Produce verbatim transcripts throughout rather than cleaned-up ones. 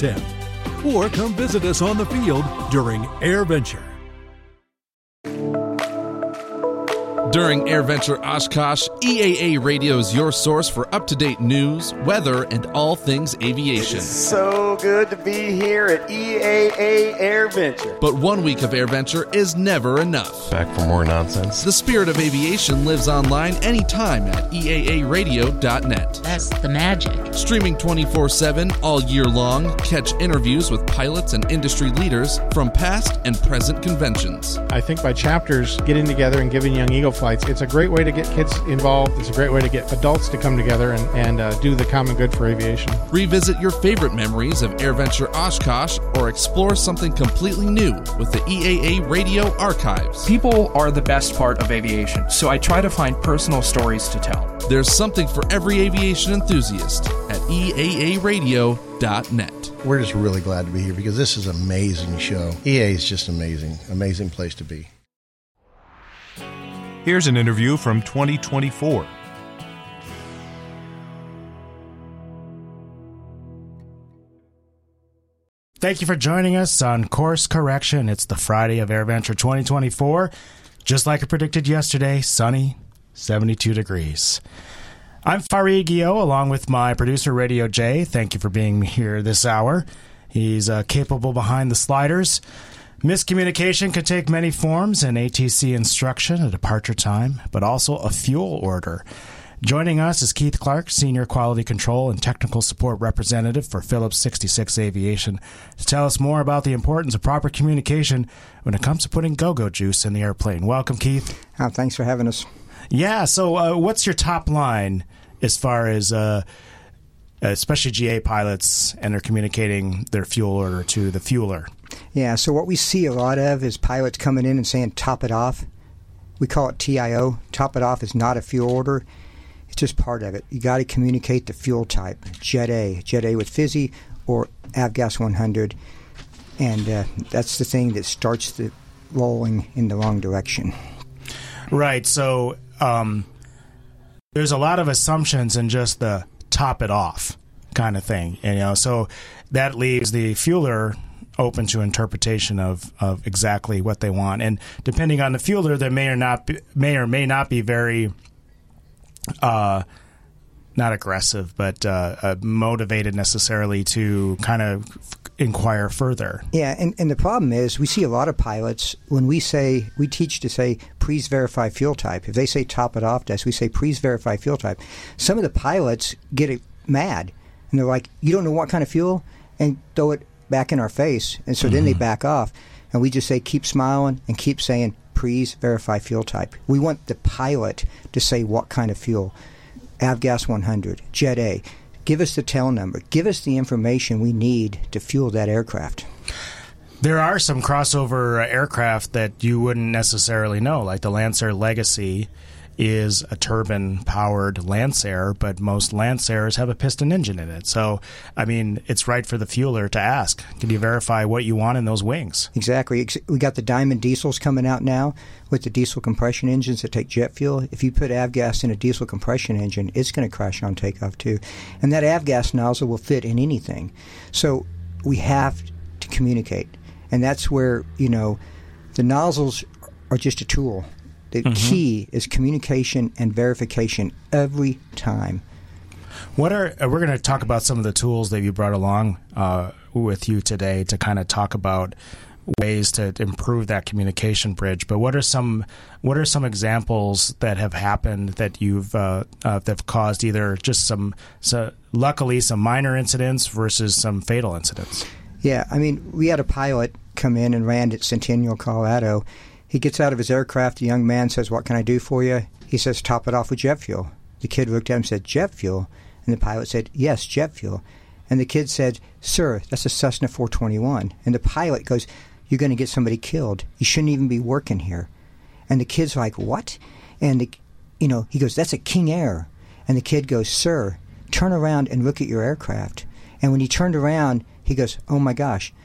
ten. Or come visit us on the field during AirVenture. During AirVenture Oshkosh, E A A Radio is your source for up-to-date news, weather, and all things aviation. It's so good to be here at E A A AirVenture. But one week of AirVenture is never enough. Back for more nonsense. The spirit of aviation lives online anytime at E A A radio dot net. That's the magic. Streaming twenty-four seven all year long, catch interviews with pilots and industry leaders from past and present conventions. I think by chapters, getting together and giving Young Eagle flights, it's a great way to get kids involved. It's a great way to get adults to come together and, and uh, do the common good for aviation. Revisit your favorite memories of AirVenture Oshkosh or explore something completely new with the E A A Radio Archives. People are the best part of aviation, so I try to find personal stories to tell. There's something for every aviation enthusiast at E A A radio dot net. We're just really glad to be here because this is an amazing show. E A is just amazing, amazing place to be. Here's an interview from twenty twenty-four. Thank you for joining us on Course Correction. It's the Friday of AirVenture twenty twenty-four. Just like I predicted yesterday, sunny, seventy-two degrees. I'm Fareed Guillot, along with my producer, Radio J. Thank you for being here this hour. He's uh, capable behind the sliders. Miscommunication can take many forms: an A T C instruction, a departure time, but also a fuel order. Joining us is Keith Clark, Senior Quality Control and Technical Support Representative for Phillips sixty-six Aviation, to tell us more about the importance of proper communication when it comes to putting go-go juice in the airplane. Welcome, Keith. Oh, thanks for having us. Yeah, so uh, what's your top line as far as, uh, especially G A pilots, and they're communicating their fuel order to the fueler? Yeah, so what we see a lot of is pilots coming in and saying, top it off. We call it T I O. Top it off is not a fuel order. It's just part of it. You got to communicate the fuel type, Jet A, Jet A with Fizzy, or Avgas one hundred. And uh, that's the thing that starts the rolling in the wrong direction. Right, so um, there's a lot of assumptions in just the top it off kind of thing. And, you know, so that leaves the fueler open to interpretation of, of exactly what they want. And depending on the fueler, they may or not be, may or may not be very uh, not aggressive, but uh, uh, motivated necessarily to kind of inquire further. Yeah, and, and the problem is we see a lot of pilots, when we say, we teach to say, please verify fuel type. If they say top it off to us, we say, please verify fuel type. Some of the pilots get it mad, and they're like, you don't know what kind of fuel? And throw it back in our face. And so mm-hmm. then they back off, and we just say, keep smiling and keep saying, please verify fuel type. We want the pilot to say what kind of fuel. Avgas one hundred, Jet A. Give us the tail number. Give us the information we need to fuel that aircraft. There are some crossover aircraft that you wouldn't necessarily know, like the Lancer Legacy is a turbine-powered Lancer, but most Lancers have a piston engine in it. So, I mean, it's right for the fueler to ask, can you verify what you want in those wings? Exactly. We got the Diamond diesels coming out now with the diesel compression engines that take jet fuel. If you put avgas in a diesel compression engine, it's going to crash on takeoff too. And that avgas nozzle will fit in anything. So we have to communicate. And that's where, you know, the nozzles are just a tool. The mm-hmm. key is communication and verification every time. What are uh, we're going to talk about some of the tools that you brought along uh, with you today to kind of talk about ways to improve that communication bridge. But what are some what are some examples that have happened that you've uh, uh, that have caused either just some so luckily some minor incidents versus some fatal incidents? Yeah, I mean, we had a pilot come in and land at Centennial, Colorado. He gets out of his aircraft. The young man says, what can I do for you? He says, top it off with jet fuel. The kid looked at him and said, jet fuel? And the pilot said, yes, jet fuel. And the kid said, sir, that's a Cessna four twenty-one. And the pilot goes, you're going to get somebody killed. You shouldn't even be working here. And the kid's like, what? And, the, you know, he goes, that's a King Air. And the kid goes, sir, turn around and look at your aircraft. And when he turned around, he goes, oh, my gosh,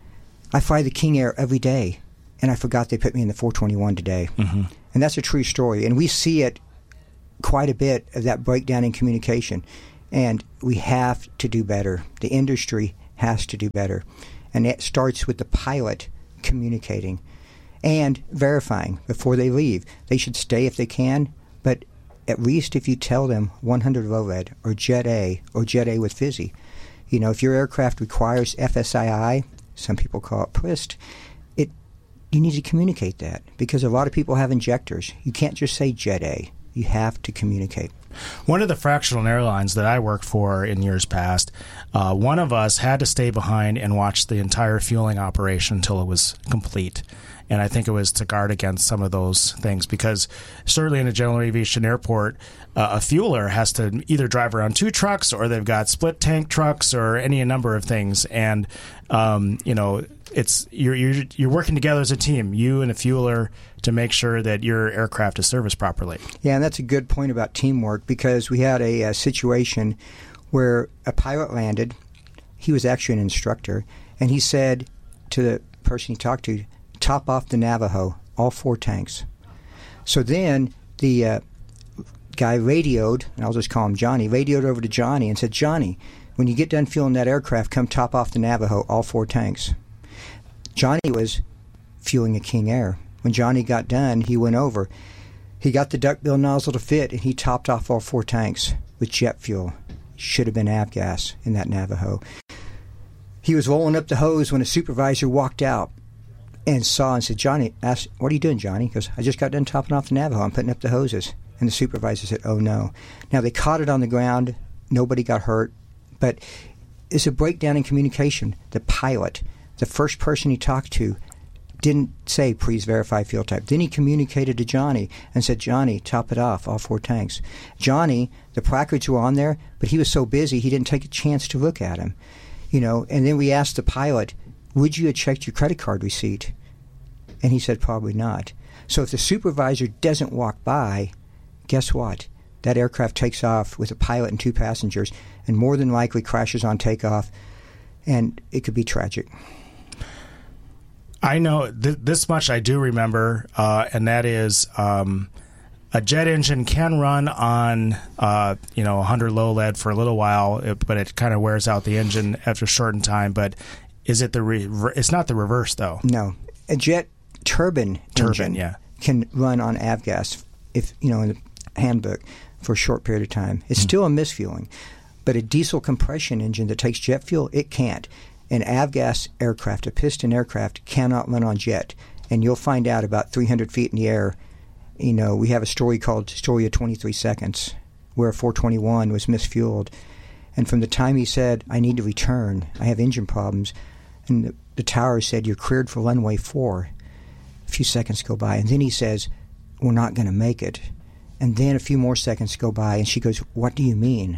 I fly the King Air every day. And I forgot they put me in the four twenty-one today. Mm-hmm. And that's a true story. And we see it quite a bit of that breakdown in communication. And we have to do better. The industry has to do better. And it starts with the pilot communicating and verifying before they leave. They should stay if they can, but at least if you tell them one hundred low lead or Jet A or Jet A with Fizzy. You know, if your aircraft requires F S I I, some people call it P R I S T, it, you need to communicate that because a lot of people have injectors. You can't just say Jet A. You have to communicate. One of the fractional airlines that I worked for in years past, uh, one of us had to stay behind and watch the entire fueling operation until it was complete. And I think it was to guard against some of those things because certainly in a general aviation airport, uh, a fueler has to either drive around two trucks or they've got split tank trucks or any number of things. And, um, you know, it's you're, you're you're working together as a team, you and a fueler, to make sure that your aircraft is serviced properly. Yeah, and that's a good point about teamwork because we had a, a situation where a pilot landed. He was actually an instructor, and he said to the person he talked to, top off the Navajo, all four tanks. So then the uh, guy radioed, and I'll just call him Johnny, radioed over to Johnny and said, Johnny, when you get done fueling that aircraft, come top off the Navajo, all four tanks. Johnny was fueling a King Air. When Johnny got done, he went over. He got the duckbill nozzle to fit, and he topped off all four tanks with jet fuel. Should have been avgas in that Navajo. He was rolling up the hose when a supervisor walked out and saw and said, Johnny, asked, what are you doing, Johnny? He goes, I just got done topping off the Navajo. I'm putting up the hoses. And the supervisor said, oh, no. Now, they caught it on the ground. Nobody got hurt. But it's a breakdown in communication. The pilot, the first person he talked to, didn't say, please verify fuel type. Then he communicated to Johnny and said, Johnny, top it off, all four tanks. Johnny, the placards were on there, but he was so busy he didn't take a chance to look at him. You know, and then we asked the pilot, would you have checked your credit card receipt? And he said, probably not. So if the supervisor doesn't walk by, guess what? That aircraft takes off with a pilot and two passengers and more than likely crashes on takeoff, and it could be tragic. I know th- this much I do remember, uh, and that is um, a jet engine can run on uh, you know one hundred low lead for a little while, it, but it kind of wears out the engine after a shortened time. But is it the re- it's not the reverse though? No, a jet turbine, turbine engine yeah. can run on avgas if you know in the handbook for a short period of time. It's mm-hmm. still a misfueling, but a diesel compression engine that takes jet fuel, it can't. An avgas aircraft, a piston aircraft, cannot run on jet. And you'll find out about three hundred feet in the air. You know, we have a story called Story of twenty-three seconds, where a four twenty-one was misfueled. And from the time he said, I need to return, I have engine problems, and the, the tower said, you're cleared for runway four. A few seconds go by, and then he says, we're not going to make it. And then a few more seconds go by, and she goes, what do you mean?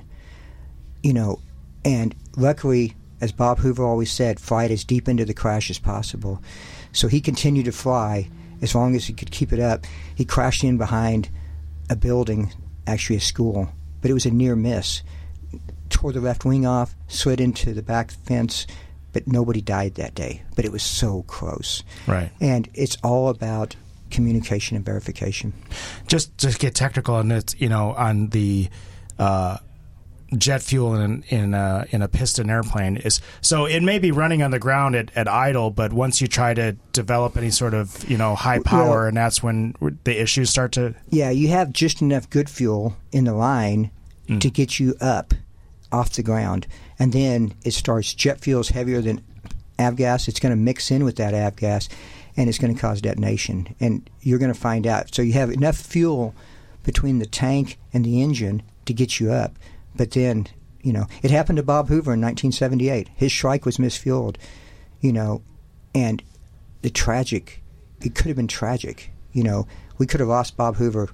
You know, and luckily, as Bob Hoover always said, fly it as deep into the crash as possible. So he continued to fly as long as he could keep it up. He crashed in behind a building, actually a school, but it was a near miss. Tore the left wing off, slid into the back fence, but nobody died that day. But it was so close. Right. And it's all about communication and verification. Just to get technical on it, you know, on the uh, jet fuel in in a, in a piston airplane is so it may be running on the ground at, at idle, but once you try to develop any sort of you know high power, well, and that's when the issues start to. Yeah, you have just enough good fuel in the line mm. to get you up off the ground, and then it starts. Jet fuel is heavier than avgas. It's going to mix in with that avgas, and it's going to cause detonation. And you're going to find out. So you have enough fuel between the tank and the engine to get you up. But then, you know, it happened to Bob Hoover in nineteen seventy-eight. His Shrike was misfueled, you know, and the tragic, it could have been tragic. You know, we could have lost Bob Hoover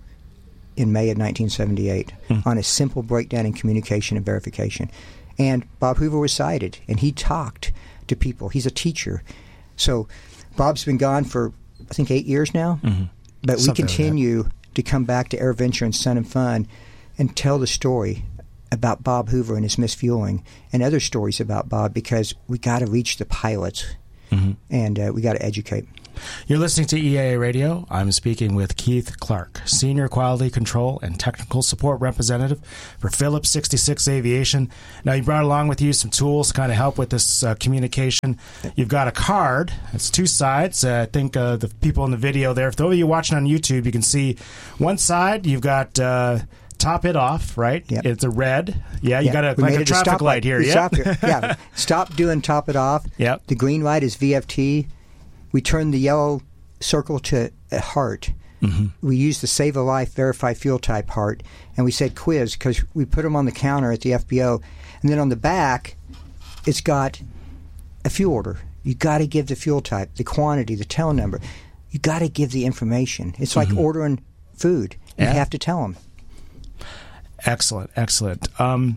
in May of nineteen seventy-eight hmm. on a simple breakdown in communication and verification. And Bob Hoover was cited, and he talked to people. He's a teacher. So Bob's been gone for, I think, eight years now. Mm-hmm. But Something we continue like to come back to AirVenture and Sun and Fun and tell the story about Bob Hoover and his misfueling and other stories about Bob, because we got to reach the pilots mm-hmm. and uh, we got to educate. You're listening to E A A Radio. I'm speaking with Keith Clark, Senior Quality Control and Technical Support Representative for Phillips sixty-six Aviation. Now, you brought along with you some tools to kind of help with this uh, communication. You've got a card. It's two sides. Uh, I think uh, the people in the video there, if those of you watching on YouTube, you can see one side, you've got... Uh, top it off, right? Yep. It's a red. Yeah, you yep. got a, we like a traffic light here. Yeah. Yep. Stop yeah. Stop doing top it off. Yep. The green light is V F T. We turn the yellow circle to a heart. Mm-hmm. We use the Save a Life, Verify Fuel Type heart. And we said quiz because we put them on the counter at the F B O. And then on the back, it's got a fuel order. You got to give the fuel type, the quantity, the tail number. You got to give the information. It's like mm-hmm. ordering food. You yeah. have to tell them. Excellent, excellent. Um,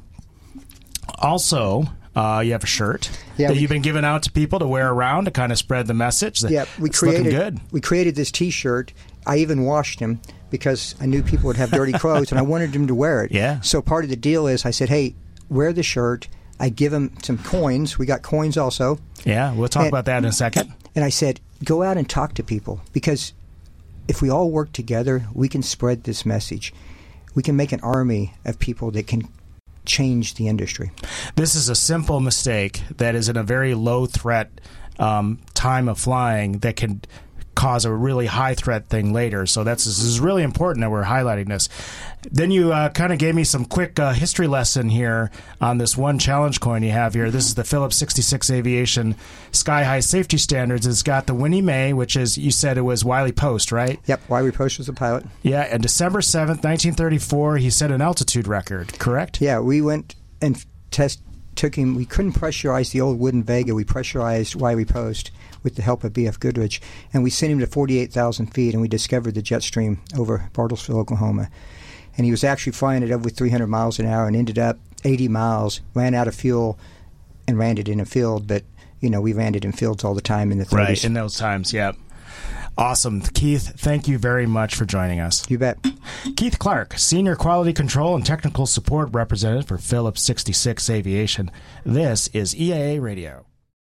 also, uh, you have a shirt yeah, that we, you've been giving out to people to wear around to kind of spread the message. That yeah, we it's created. Looking good. We created this T-shirt. I even washed him because I knew people would have dirty clothes, and I wanted them to wear it. Yeah. So part of the deal is, I said, "Hey, wear the shirt." I give them some coins. We got coins also. Yeah, we'll talk and, about that in a second. And I said, "Go out and talk to people because if we all work together, we can spread this message." We can make an army of people that can change the industry. This is a simple mistake that is in a very low threat um, time of flying that can cause a really high threat thing later. So that's this is really important that we're highlighting this. Then you uh, kind of gave me some quick uh, history lesson here on this one challenge coin you have here. This is the Phillips sixty-six Aviation Sky High Safety Standards. It's got the Winnie Mae, which is, you said it was Wiley Post, right? Yep, Wiley Post was the pilot. Yeah, and December seventh, nineteen thirty-four, he set an altitude record, correct? Yeah, we went and test took him. We couldn't pressurize the old wooden Vega. We pressurized Wiley Post with the help of B F Goodrich, and we sent him to forty-eight thousand feet, and we discovered the jet stream over Bartlesville, Oklahoma. And he was actually flying at over three hundred miles an hour and ended up eighty miles, ran out of fuel, and landed in a field. But, you know, we landed in fields all the time in the thirties. Right, in those times, yeah. Awesome. Keith, thank you very much for joining us. You bet. Keith Clark, Senior Quality Control and Technical Support Representative for Phillips sixty-six Aviation. This is E A A Radio.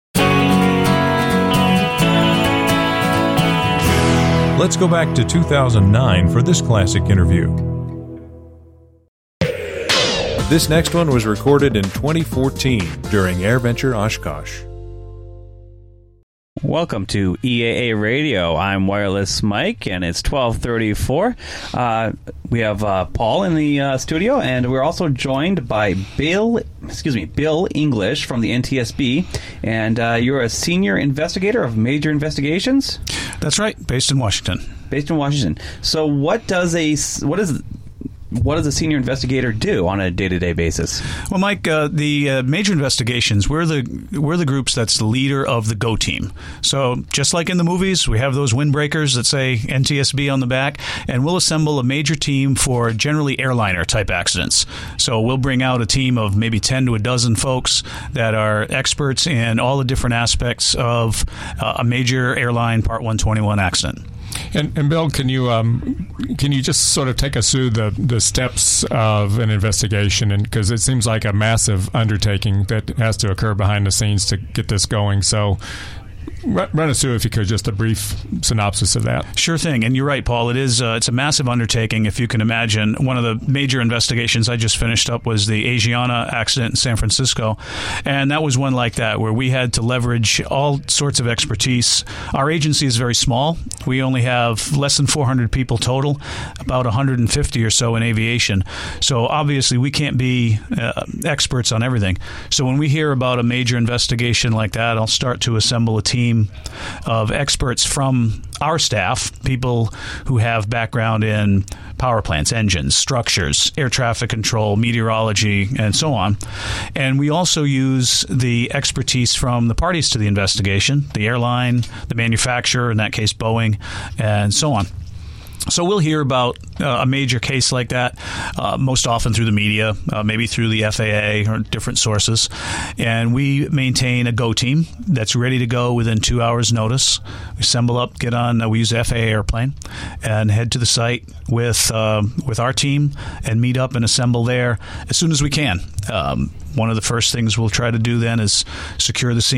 Let's go back to two thousand nine for this classic interview. This next one was recorded in twenty fourteen during AirVenture Oshkosh. Welcome to E A A Radio. I'm Wireless Mike, and it's twelve thirty-four. Uh, we have uh, Paul in the uh, studio, and we're also joined by Bill. Excuse me, Bill English from the N T S B, and uh, you're a senior investigator of major investigations. That's right, based in Washington. Based in Washington. So, what does a what is What does a senior investigator do on a day-to-day basis? Well, Mike, uh, the uh, major investigations, we're the we're the groups that's the leader of the GO team. So just like in the movies, we have those windbreakers that say N T S B on the back, and we'll assemble a major team for generally airliner-type accidents. So we'll bring out a team of maybe ten to a dozen folks that are experts in all the different aspects of uh, a major airline Part one twenty-one accident. And, and Bill, can you um, can you just sort of take us through the, the steps of an investigation? And because it seems like a massive undertaking that has to occur behind the scenes to get this going. So run us through, if you could, just a brief synopsis of that. Sure thing. And you're right, Paul. It is. Uh, it's a massive undertaking, if you can imagine. One of the major investigations I just finished up was the Asiana accident in San Francisco. And that was one like that, where we had to leverage all sorts of expertise. Our agency is very small. We only have less than four hundred people total, about one hundred fifty or so in aviation. So obviously we can't be uh, experts on everything. So when we hear about a major investigation like that, I'll start to assemble a team of experts from our staff, people who have background in power plants, engines, structures, air traffic control, meteorology, and so on. And we also use the expertise from the parties to the investigation, the airline, the manufacturer, in that case Boeing, and so on. So we'll hear about uh, a major case like that, uh, most often through the media, uh, maybe through the F A A or different sources. And we maintain a GO team that's ready to go within two hours' notice. We assemble up, get on, uh, we use the F A A airplane, and head to the site with uh, with our team and meet up and assemble there as soon as we can. Um, one of the first things we'll try to do then is secure the scene,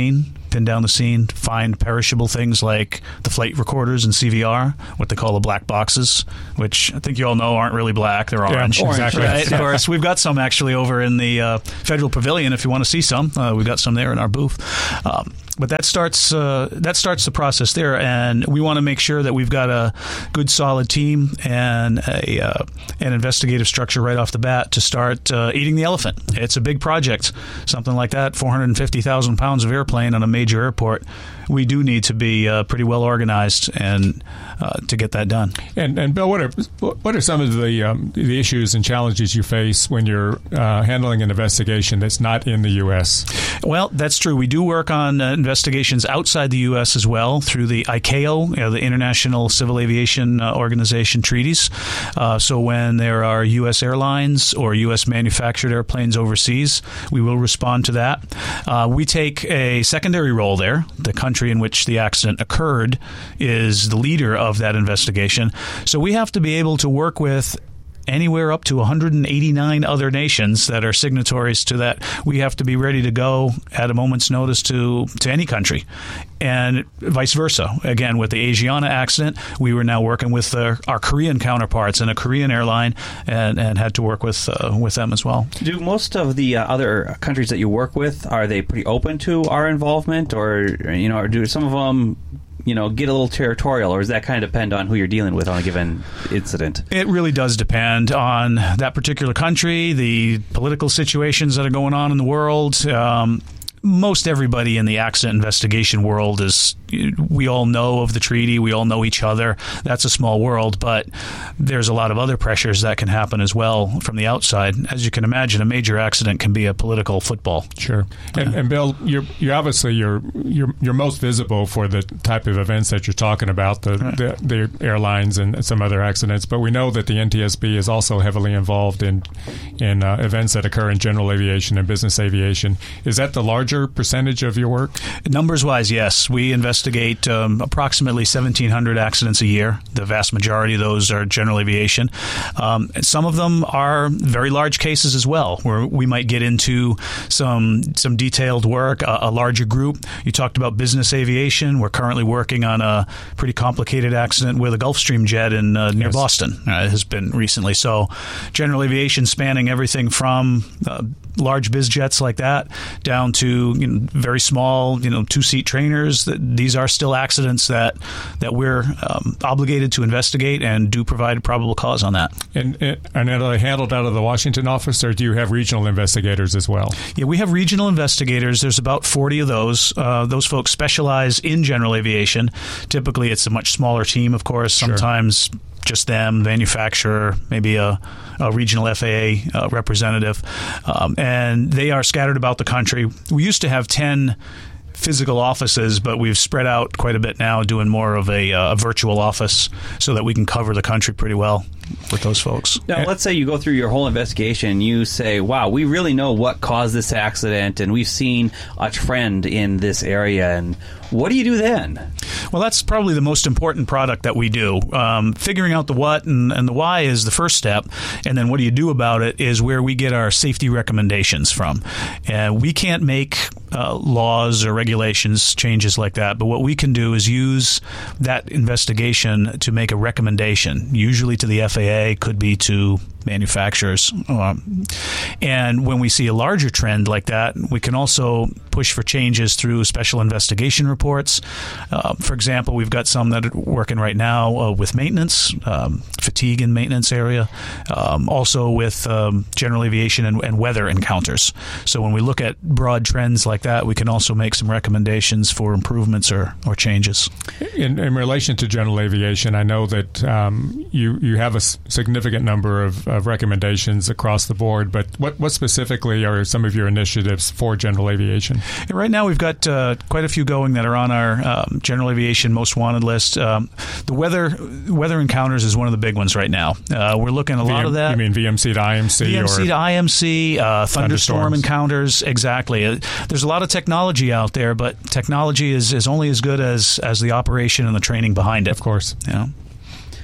pin down the scene, find perishable things like the flight recorders and C V R, what they call the black boxes, which I think you all know aren't really black. They're orange. Yeah, exactly. Right? Of course, we've got some actually over in the uh, Federal Pavilion if you want to see some. Uh, we've got some there in our booth. Um, But that starts uh, that starts the process there, and we want to make sure that we've got a good, solid team and a uh, an investigative structure right off the bat to start uh, eating the elephant. It's a big project, something like that, four hundred fifty thousand pounds of airplane on a major airport. We do need to be uh, pretty well organized and uh, to get that done. And, and Bill, what are what are some of the um, the issues and challenges you face when you're uh, handling an investigation that's not in the U S? Well, that's true. We do work on uh, investigations outside the U S as well through the I C A O, you know, the International Civil Aviation uh, Organization treaties. Uh, so when there are U S airlines or U S manufactured airplanes overseas, we will respond to that. Uh, we take a secondary role there. The country in which the accident occurred is the leader of that investigation. So we have to be able to work with anywhere up to one hundred eighty-nine other nations that are signatories to that. We have to be ready to go at a moment's notice to, to any country, and vice versa. Again, with the Asiana accident, we were now working with uh, our Korean counterparts and a Korean airline, and, and had to work with uh, with them as well. Do most of the uh, other countries that you work with, are they pretty open to our involvement, or you know, or do some of them, you know, get a little territorial, or does that kind of depend on who you're dealing with on a given incident? It really does depend on that particular country, the political situations that are going on in the world. Um, most everybody in the accident investigation world is, we all know of the treaty, we all know each other. That's a small world, but there's a lot of other pressures that can happen as well from the outside. As you can imagine, a major accident can be a political football. Sure. And, and Bill, you're, you're obviously you're, you're you're most visible for the type of events that you're talking about, the, Right. the the airlines and some other accidents. But we know that the N T S B is also heavily involved in in uh, events that occur in general aviation and business aviation. Is that the larger percentage of your work? Numbers wise, yes. We investigate um, approximately seventeen hundred accidents a year. The vast majority of those are general aviation. Um, and some of them are very large cases as well, where we might get into some some detailed work, a, a larger group. You talked about business aviation. We're currently working on a pretty complicated accident with a Gulfstream jet in uh, near Yes. Boston. Uh, it has been recently. So general aviation spanning everything from uh, large biz jets like that down to, you know, very small, you know, two-seat trainers. These are still accidents that that we're um, obligated to investigate and do provide a probable cause on that. And, and are they handled out of the Washington office, or do you have regional investigators as well? Yeah, we have regional investigators. There's about forty of those. Uh, those folks specialize in general aviation. Typically, it's a much smaller team, of course. Sure. Sometimes just them, manufacturer, maybe a, a regional F A A uh, representative. Um, and they are scattered about the country. We used to have ten physical offices, but we've spread out quite a bit now, doing more of a, uh, a virtual office so that we can cover the country pretty well with those folks. Now, let's say you go through your whole investigation and you say, wow, we really know what caused this accident, and we've seen a trend in this area, and what do you do then? Well, that's probably the most important product that we do. Um, figuring out the what and, and the why is the first step, and then what do you do about it is where we get our safety recommendations from. And we can't make uh, laws or regulations, changes like that, but what we can do is use that investigation to make a recommendation, usually to the F A A, could be to manufacturers. Um, and when we see a larger trend like that, we can also push for changes through special investigation reports. Uh, for example, we've got some that are working right now uh, with maintenance, um, fatigue in maintenance area, um, also with um, general aviation and, and weather encounters. So when we look at broad trends like that, we can also make some recommendations for improvements or, or changes. In, in relation to general aviation, I know that um, you, you have a s- significant number of, of recommendations across the board, but what, what specifically are some of your initiatives for general aviation? And right now, we've got uh, quite a few going that are on our um, general aviation most wanted list. Um, the weather weather encounters is one of the big ones right now. Uh, we're looking at a V M, lot of that. You mean V M C to I M C? V M C or to I M C, uh, thunderstorm encounters, exactly. Uh, there's a lot of technology out there, but technology is, is only as good as, as the operation and the training behind it. Of course. Yeah.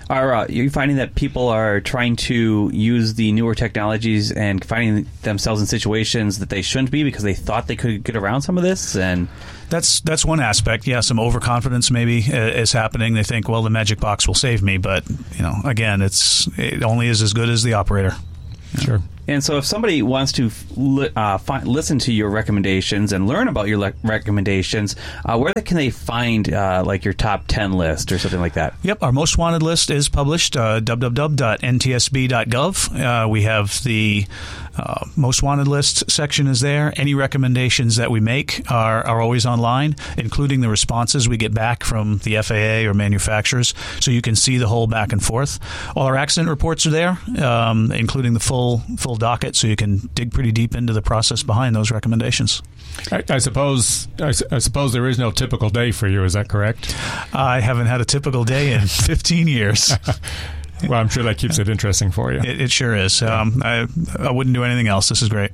Are uh, you finding that people are trying to use the newer technologies and finding themselves in situations that they shouldn't be because they thought they could get around some of this? And that's that's one aspect. Yeah, some overconfidence maybe is happening. They think, well, the magic box will save me, but you know, again, it's it only is as good as the operator. Sure. And so if somebody wants to li- uh, find, listen to your recommendations and learn about your le- recommendations, uh, where can they find uh, like your top ten list or something like that? Yep, our most wanted list is published, uh, w w w dot n t s b dot gov. Uh, we have the uh, most wanted list section is there. Any recommendations that we make are, are always online, including the responses we get back from the F A A or manufacturers, so you can see the whole back and forth. All our accident reports are there, um, including the full full docket, so you can dig pretty deep into the process behind those recommendations. I, I suppose I, I suppose there is no typical day for you. Is that correct? I haven't had a typical day in fifteen years. Well, I'm sure that keeps it interesting for you. It, it sure is. Um, I, I wouldn't do anything else. This is great.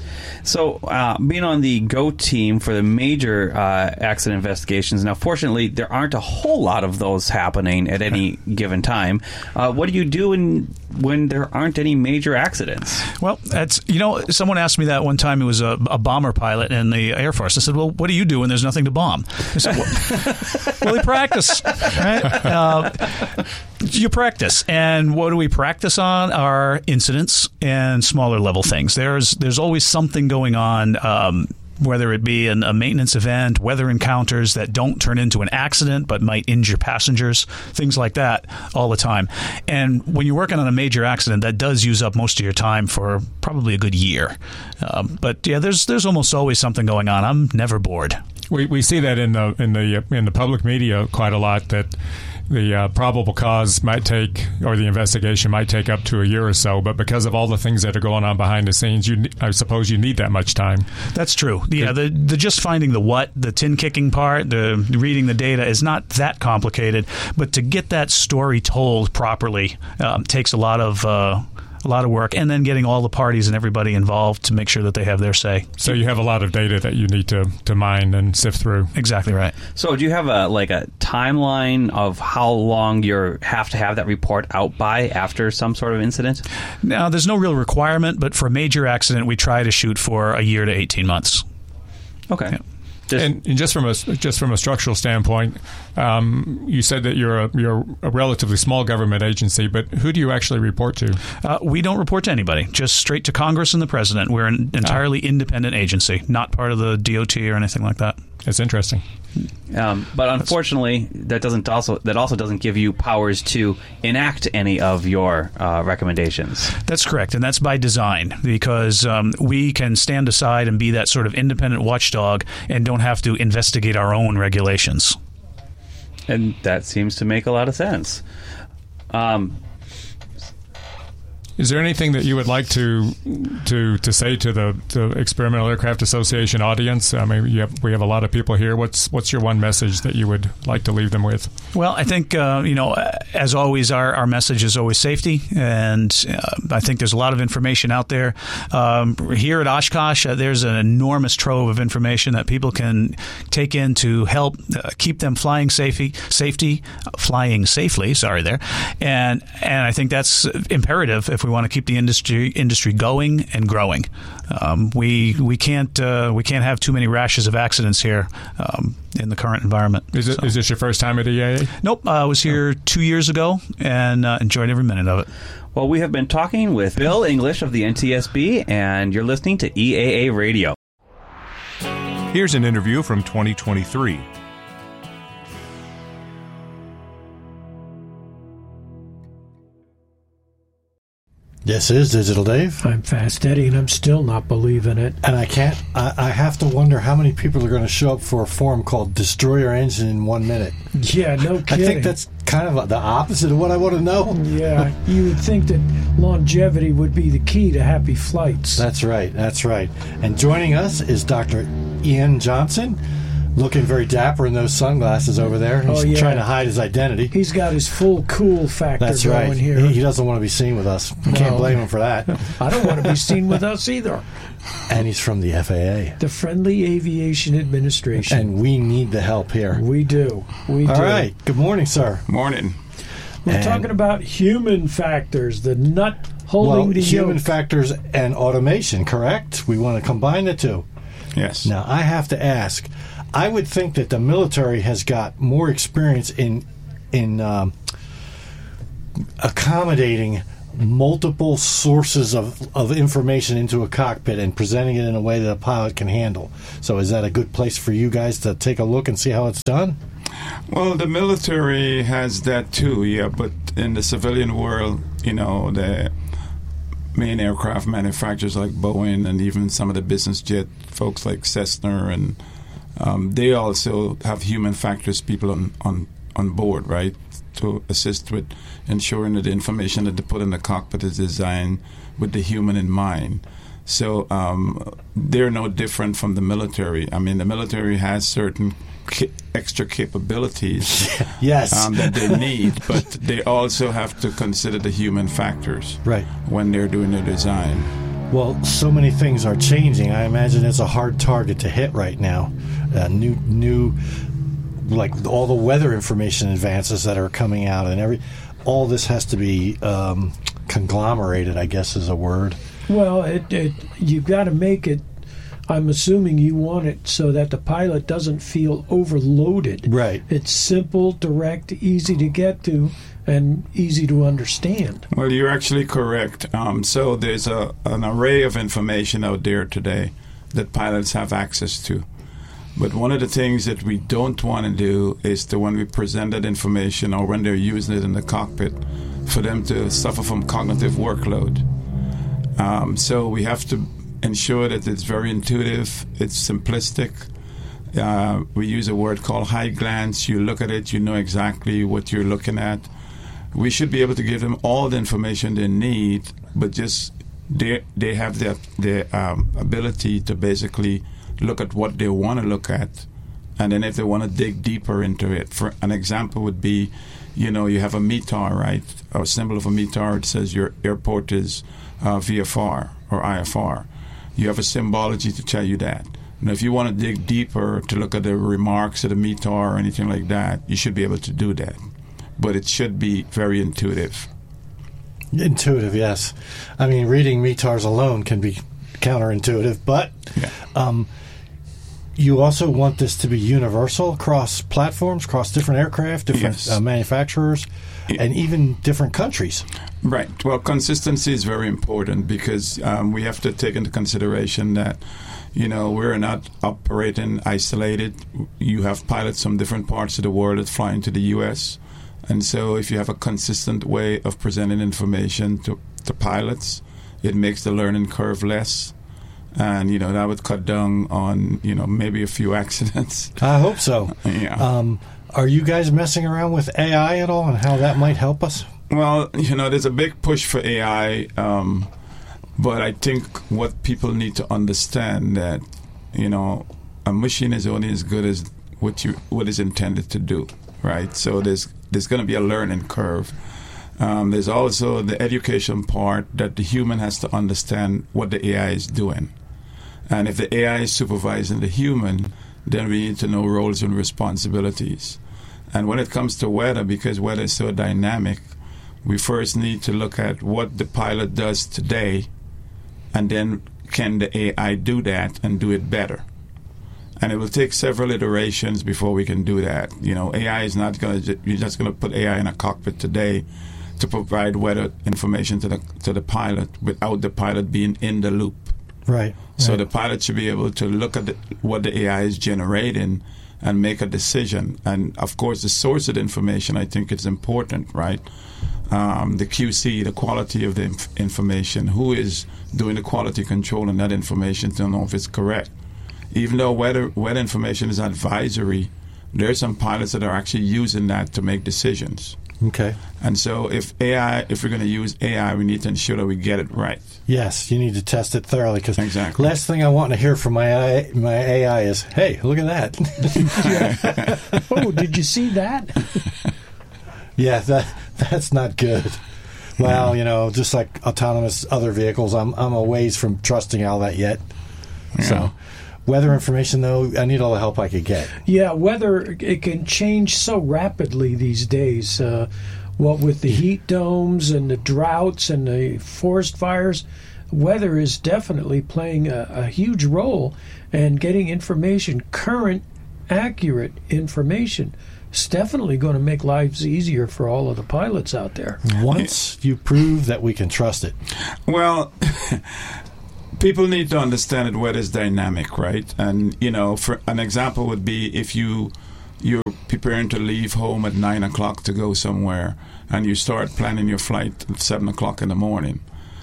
So, uh, being on the GO team for the major uh, accident investigations, now, fortunately, there aren't a whole lot of those happening at any given time. Uh, what do you do when, when there aren't any major accidents? Well, that's, you know, someone asked me that one time. It was a, a bomber pilot in the Air Force. I said, well, what do you do when there's nothing to bomb? I said, well, well we practice. Right? Uh, you practice. And what do we practice on are incidents and smaller level things. There's, there's always something going on, um, whether it be an, a maintenance event, weather encounters that don't turn into an accident but might injure passengers, things like that all the time. And when you're working on a major accident, that does use up most of your time for probably a good year. Um, but yeah, there's there's almost always something going on. I'm never bored. We we see that in the in the in the public media quite a lot, that the uh, probable cause might take, or the investigation might take up to a year or so, but because of all the things that are going on behind the scenes, you I suppose you need that much time. That's true. Yeah, the, the just finding the what, the tin kicking part, the reading the data is not that complicated, but to get that story told properly um, takes a lot of uh, a lot of work, and then getting all the parties and everybody involved to make sure that they have their say. So you have a lot of data that you need to, to mine and sift through. Exactly right. So do you have a like a timeline of how long you have to have that report out by after some sort of incident? Now, there's no real requirement, but for a major accident, we try to shoot for a year to eighteen months. Okay. Yeah. Just, and, and just from a just from a structural standpoint, um, you said that you're a you're a relatively small government agency, but who do you actually report to? Uh, we don't report to anybody, just straight to Congress and the President. We're an entirely ah. independent agency, not part of the D O T or anything like that. It's interesting. Um, but unfortunately, that doesn't also that also doesn't give you powers to enact any of your uh, recommendations. That's correct, and that's by design, because um, we can stand aside and be that sort of independent watchdog and don't have to investigate our own regulations. And that seems to make a lot of sense. Um, Is there anything that you would like to to to say to the, the Experimental Aircraft Association audience? I mean, you have, we have a lot of people here. What's what's your one message that you would like to leave them with? Well, I think uh, you know, as always, our, our message is always safety, and uh, I think there's a lot of information out there. Um, here at Oshkosh, uh, there's an enormous trove of information that people can take in to help uh, keep them flying safety, safety, flying safely. Sorry, there, and and I think that's imperative if we want to keep the industry industry going and growing. Um, we we can't uh, we can't have too many rashes of accidents here um, in the current environment. Is it, so. Is this your first time at E A A? Nope, uh, I was here oh. two years ago and uh, enjoyed every minute of it. Well, we have been talking with Bill English of the N T S B, and you're listening to E A A Radio. Here's an interview from twenty twenty-three. Yes, it is Digital Dave. I'm Fast Eddie, and I'm still not believing it. And I can't, I, I have to wonder how many people are going to show up for a forum called Destroy Your Engine in One Minute. Yeah, no kidding. I think that's kind of the opposite of what I want to know. Yeah, you would think that longevity would be the key to happy flights. That's right, that's right. And joining us is Doctor Ian Johnson, looking very dapper in those sunglasses over there. He's oh, yeah. trying to hide his identity. He's got his full cool factor That's going right. here. He, he doesn't want to be seen with us. We no. can't blame him for that. I don't want to be seen with us either. And he's from the F A A. The Friendly Aviation Administration. And we need the help here. We do. We All do. right. Good morning, sir. Morning. We're And- talking about human factors, the nut holding well, the human yoke. factors and automation, correct? We want to combine the two. Yes. Now, I have to ask. I would think that the military has got more experience in in um, accommodating multiple sources of, of information into a cockpit and presenting it in a way that a pilot can handle. So is that a good place for you guys to take a look and see how it's done? Well, the military has that too, yeah, but in the civilian world, you know, the main aircraft manufacturers like Boeing and even some of the business jet folks like Cessna, and um, they also have human factors people on, on, on board, right, to assist with ensuring that the information that they put in the cockpit is designed with the human in mind. So um, they're no different from the military. I mean, the military has certain ca- extra capabilities yes. um, that they need, but they also have to consider the human factors right. when they're doing their design. Well, so many things are changing. I imagine it's a hard target to hit right now. Uh, new, new, like all the weather information advances that are coming out, and every, all this has to be um, conglomerated, I guess is a word. Well, it, it you've got to make it. I'm assuming you want it so that the pilot doesn't feel overloaded. Right. It's simple, direct, easy to get to, and easy to understand. Well, you're actually correct. Um, so there's a, an array of information out there today that pilots have access to. But one of the things that we don't want to do is to, when we present that information or when they're using it in the cockpit, for them to suffer from cognitive workload. Um, so we have to ensure that it's very intuitive, it's simplistic. Uh, we use a word called high glance. You look at it, you know exactly what you're looking at. We should be able to give them all the information they need, but just they they have the, the um, ability to basically look at what they want to look at, and then if they want to dig deeper into it. For an example would be, you know, you have a M E T A R, right? A symbol of a M E T A R, it says your airport is uh, V F R or I F R. You have a symbology to tell you that. And if you want to dig deeper to look at the remarks of the M E T A R or anything like that, you should be able to do that. But it should be very intuitive. Intuitive, yes. I mean, reading M E T A Rs alone can be counterintuitive, but yeah. um, you also want this to be universal across platforms, across different aircraft, different yes. uh, manufacturers, and even different countries. Right. Well, consistency is very important because um, we have to take into consideration that, you know, we're not operating isolated. You have pilots from different parts of the world that fly into the U S, and so if you have a consistent way of presenting information to, to pilots, it makes the learning curve less. And, you know, that would cut down on, you know, maybe a few accidents. I hope so. Yeah. Um, are you guys messing around with A I at all and how that might help us? Well, you know, there's a big push for A I, um, but I think what people need to understand that, you know, a machine is only as good as what you what is intended to do, right? So there's there's going to be a learning curve. Um, there's also the education part that the human has to understand what the A I is doing. And if the A I is supervising the human, then we need to know roles and responsibilities. And when it comes to weather, because weather is so dynamic, we first need to look at what the pilot does today, and then can the A I do that and do it better? And it will take several iterations before we can do that. You know, A I is not going to, you're just going to put A I in a cockpit today to provide weather information to the to the pilot without the pilot being in the loop. Right. So right. the pilot should be able to look at the, what the A I is generating and make a decision. And, of course, the source of the information, I think, is important, right? Um, the Q C, the quality of the inf- information, who is doing the quality control in that information to know if it's correct. Even though weather, weather information is advisory, there are some pilots that are actually using that to make decisions. Okay. And so if A I, if we're going to use A I, we need to ensure that we get it right. Yes, you need to test it thoroughly. Because exactly. last thing I want to hear from my A I, my A I is, "Hey, look at that." Oh, did you see that? Yeah, that that's not good. Well, you know, just like autonomous other vehicles, I'm I'm a ways from trusting all that yet. Yeah. So, weather information, though, I need all the help I could get. Yeah, weather, it can change so rapidly these days. Uh, what with the heat domes and the droughts and the forest fires, weather is definitely playing a, a huge role, and getting information, current, accurate information, is definitely going to make lives easier for all of the pilots out there. Once you prove that we can trust it. Well, people need to understand that weather is dynamic, right? And, you know, for an example would be if you, you're preparing to leave home at nine o'clock to go somewhere, and you start planning your flight at seven o'clock in the morning.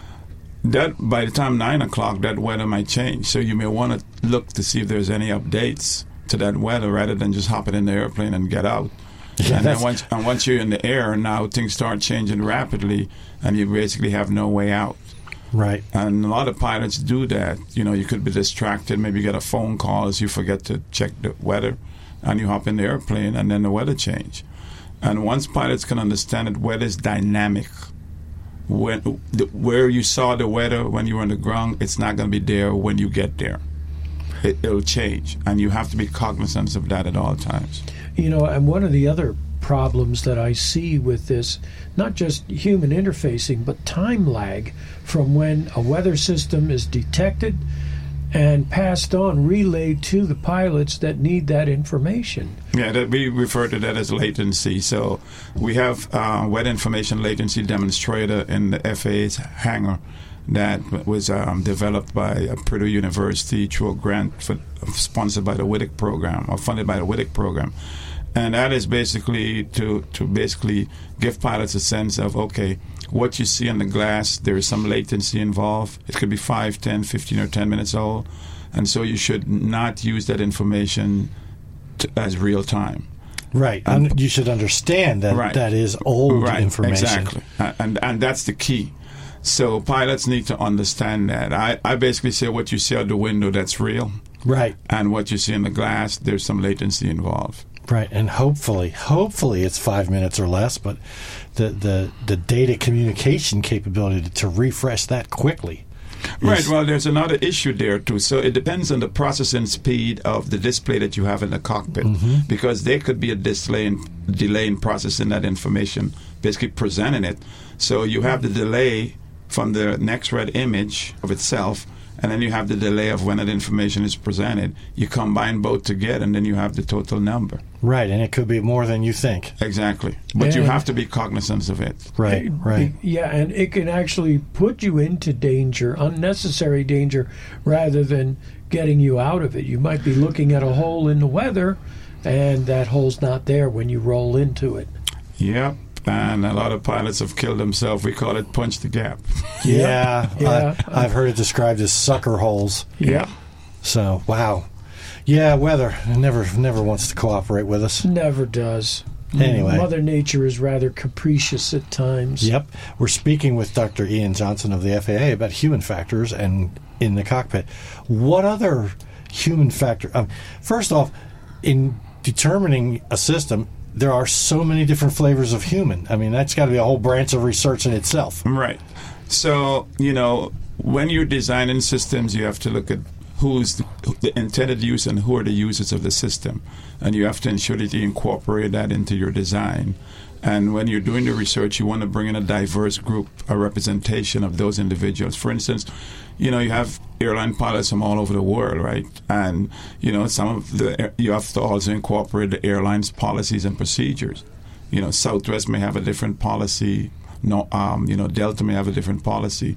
That by the time nine o'clock, that weather might change. So you may want to look to see if there's any updates to that weather rather than just hopping in the airplane and get out. Yeah, and then once, and once you're in the air, now things start changing rapidly, and you basically have no way out. Right. And a lot of pilots do that. You know, you could be distracted. Maybe you get a phone call as you forget to check the weather, and you hop in the airplane, and then the weather change. And once pilots can understand that weather is dynamic, when the, where you saw the weather when you were on the ground, it's not going to be there when you get there. It, it'll change, and you have to be cognizant of that at all times. You know, and one of the other problems that I see with this, not just human interfacing, but time lag from when a weather system is detected and passed on, relayed to the pilots that need that information. Yeah, that we refer to that as latency. So we have uh, weather information latency demonstrator in the F A A's hangar that was um, developed by uh, Purdue University through a grant for, sponsored by the WITIC program, or funded by the WITIC program. And that is basically to, to basically give pilots a sense of, okay, what you see on the glass, there is some latency involved. It could be five, ten, fifteen, or ten minutes old. And so you should not use that information to, as real time. Right. And you should understand that right. that is old right. information. Exactly. And, and that's the key. So pilots need to understand that. I, I basically say what you see out the window, that's real. Right. And what you see in the glass, there's some latency involved. Right, and hopefully, hopefully it's five minutes or less, but the, the, the data communication capability to, to refresh that quickly. Right, well, there's another issue there, too. So it depends on the processing speed of the display that you have in the cockpit, mm-hmm. because there could be a delay in, delay in processing that information, basically presenting it. So you have the delay from the next red image of itself, and then you have the delay of when that information is presented. You combine both together, and then you have the total number. Right, and it could be more than you think. Exactly. But and you have to be cognizant of it. Right, right. Yeah, and it can actually put you into danger, unnecessary danger, rather than getting you out of it. You might be looking at a hole in the weather, and that hole's not there when you roll into it. Yep. And a lot of pilots have killed themselves. We call it punch the gap. Yeah, yeah. I, I've heard it described as sucker holes. Yeah. So, wow. Yeah, weather never never wants to cooperate with us. Never does. Anyway. Mother Nature is rather capricious at times. Yep. We're speaking with Doctor Ian Johnson of the F A A about human factors and in the cockpit. What other human factor? Um, first off, in determining a system, there are so many different flavors of human. I mean, that's got to be a whole branch of research in itself. Right. So, you know, when you're designing systems, you have to look at who's the, the intended use and who are the users of the system. And you have to ensure that you incorporate that into your design. And when you're doing the research, you want to bring in a diverse group, a representation of those individuals. For instance, you know, you have airline pilots from all over the world, right? And, you know, some of the, you have to also incorporate the airline's policies and procedures. You know, Southwest may have a different policy. No, um, you know, Delta may have a different policy.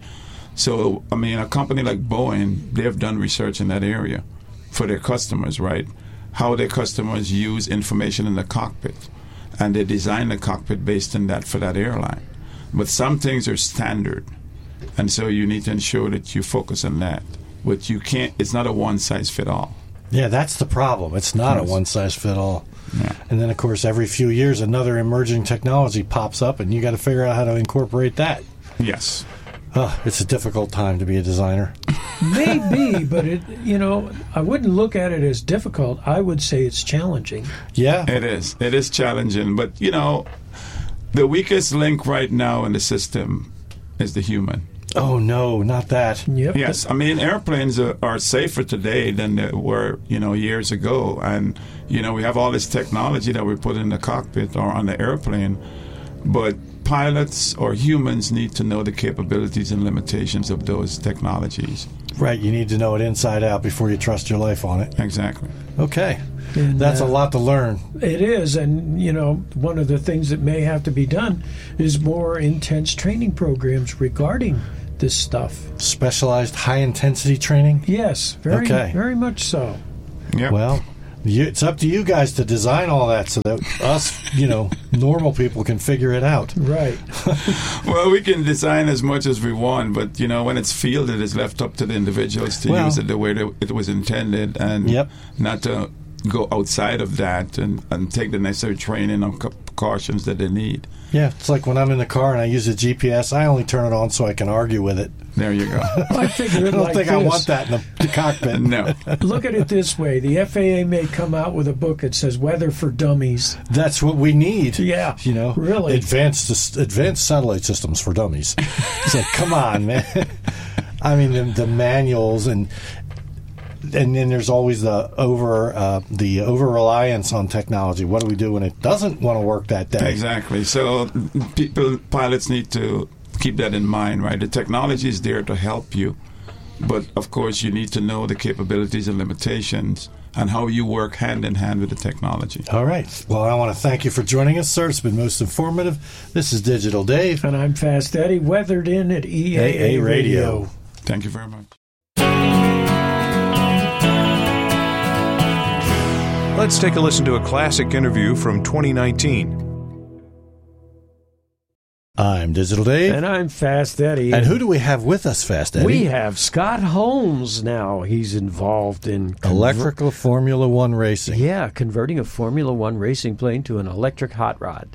So, I mean, a company like Boeing, they've done research in that area for their customers, right? How their customers use information in the cockpit. And they design the cockpit based on that for that airline. But some things are standard. And so you need to ensure that you focus on that. But you can't, it's not a one-size-fit-all. Yeah, that's the problem. It's not Yes. a one-size-fit-all. Yeah. And then, of course, every few years, another emerging technology pops up, and you got to figure out how to incorporate that. Yes. Oh, it's a difficult time to be a designer. Maybe, but it, you know, I wouldn't look at it as difficult. I would say it's challenging. Yeah. It is. It is challenging. But, you know, the weakest link right now in the system is the human. Oh, no, not that. Yep. Yes. I mean, airplanes are, are safer today than they were, you know, years ago. And, you know, we have all this technology that we put in the cockpit or on the airplane. But pilots or humans need to know the capabilities and limitations of those technologies. Right, you need to know it inside out before you trust your life on it. Exactly. Okay. And, That's uh, a lot to learn. It is, and you know, one of the things that may have to be done is more intense training programs regarding this stuff. Specialized high-intensity training? Yes, very, Okay. very much so. Yep. Well, you, it's up to you guys to design all that so that us, you know, normal people can figure it out. Right. Well, we can design as much as we want, but, you know, when it's fielded, it's left up to the individuals to Well- use it the way that it was intended and Yep. not to go outside of that and, and take the necessary training and precautions that they need. Yeah, it's like when I'm in the car and I use a G P S, I only turn it on so I can argue with it. There you go. I figure I it don't like think I this. want that in the, the cockpit. No. Look at it this way: the F A A may come out with a book that says "Weather for Dummies." That's what we need. Yeah, you know, really. advanced advanced satellite systems for dummies. It's like, come on, man. I mean, the, the manuals and and then there's always the over uh, the over reliance on technology. What do we do when it doesn't want to work that day? Exactly. So people, pilots need to keep that in mind, right? The technology is there to help you, but of course you need to know the capabilities and limitations and how you work hand in hand with the technology. All right. Well, I want to thank you for joining us, sir. It's been most informative. This is Digital Dave. And I'm Fast Eddie, weathered in at E A A Radio. Thank you very much. Let's take a listen to a classic interview from twenty nineteen. I'm Digital Dave. And I'm Fast Eddie. And who do we have with us, Fast Eddie? We have Scott Holmes now. He's involved in conver- Electrical Formula One racing. Yeah, converting a Formula One racing plane to an electric hot rod.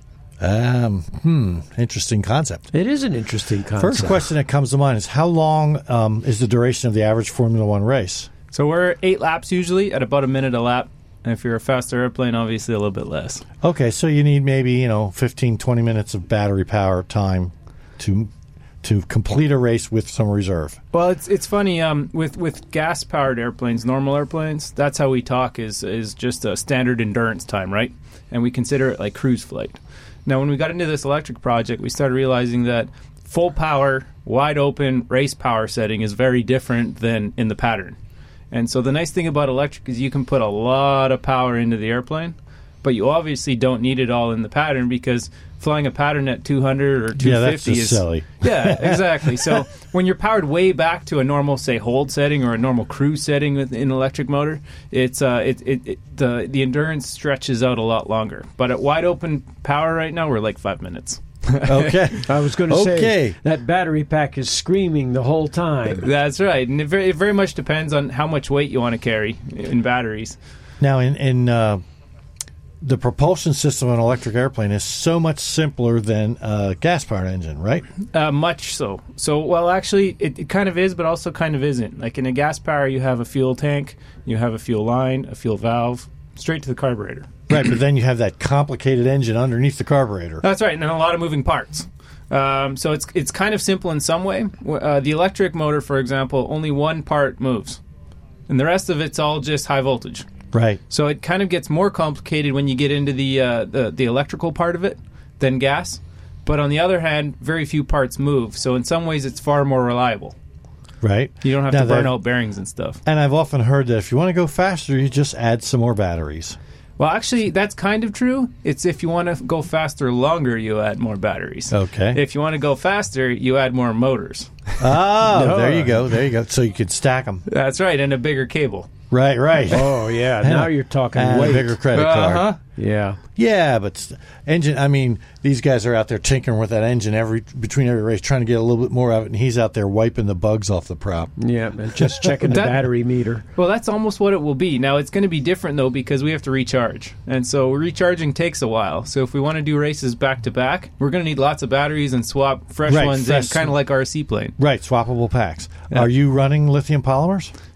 Um, hmm, interesting concept. It is an interesting concept. First question that comes to mind is how long um, is the duration of the average Formula One race? So we're eight laps usually at about a minute a lap. And if you're a faster airplane, obviously a little bit less. Okay, so you need maybe, you know, fifteen, twenty minutes of battery power time to to complete a race with some reserve. Well, it's it's funny um, with with gas powered airplanes, normal airplanes. That's how we talk is is just a standard endurance time, right? And we consider it like cruise flight. Now, when we got into this electric project, we started realizing that full power, wide open race power setting is very different than in the pattern. And so the nice thing about electric is you can put a lot of power into the airplane, but you obviously don't need it all in the pattern because flying a pattern at two hundred or two fifty yeah, that's just is silly. Yeah, exactly. So when you're powered way back to a normal, say, hold setting or a normal cruise setting with an electric motor, it's uh, it, it, it the the endurance stretches out a lot longer. But at wide open power right now, we're like five minutes. Okay. I was going to Okay. say that battery pack is screaming the whole time. That's right, and it very, it very much depends on how much weight you want to carry in batteries. Now, in, in uh, the propulsion system of an electric airplane is so much simpler than a gas-powered engine, right? Uh, much so. So, well, actually, it, it kind of is, but also kind of isn't. Like in a gas power, you have a fuel tank, you have a fuel line, a fuel valve, straight to the carburetor. Right, but then you have that complicated engine underneath the carburetor. That's right, and a lot of moving parts. Um, so it's it's kind of simple in some way. Uh, the electric motor, for example, only one part moves, and the rest of it's all just high voltage. Right. So it kind of gets more complicated when you get into the uh, the, the electrical part of it than gas. But on the other hand, very few parts move. So in some ways, it's far more reliable. Right. You don't have Now to burn that- out bearings and stuff. And I've often heard that if you want to go faster, you just add some more batteries. Well, actually, that's kind of true. It's if you want to go faster longer, you add more batteries. Okay. If you want to go faster, you add more motors. Oh, No. there you go. There you go. So you could stack them. That's right, and a bigger cable. Right, right. Oh, yeah. Now you're talking And weight. a bigger credit card. Uh-huh. Yeah. Yeah, but st- engine. I mean, these guys are out there tinkering with that engine every between every race, trying to get a little bit more out of it, and he's out there wiping the bugs off the prop. Yeah, and just checking the That- battery meter. Well, that's almost what it will be. Now, it's going to be different, though, because we have to recharge. And so recharging takes a while. So if we want to do races back-to-back, we're going to need lots of batteries and swap fresh Right, ones fresh- in, kind of like our seaplane. Right, swappable packs. Yeah. Are you running lithium polymers?